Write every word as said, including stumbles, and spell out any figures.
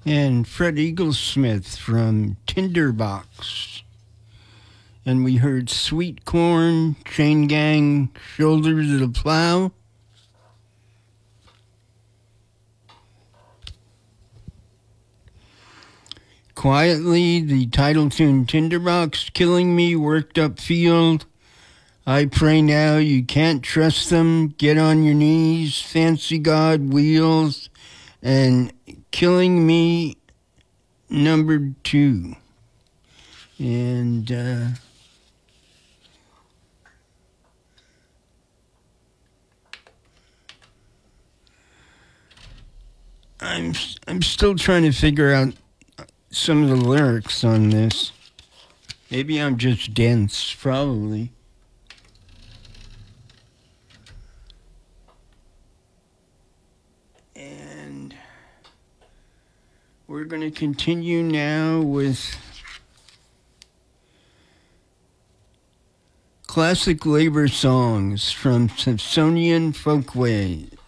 and Fred Eaglesmith from Tinderbox. And we heard Sweet Corn, Chain Gang, Shoulders of the Plow. Quietly, the title tune, Tinderbox, Killing Me, Worked Up Field. I Pray Now, You Can't Trust Them, Get on Your Knees, Fancy God, Wheels, and Killing Me, number two. And uh, I'm I'm still trying to figure out some of the lyrics on this. Maybe I'm just dense, probably. And we're going to continue now with classic labor songs from Smithsonian Folkways.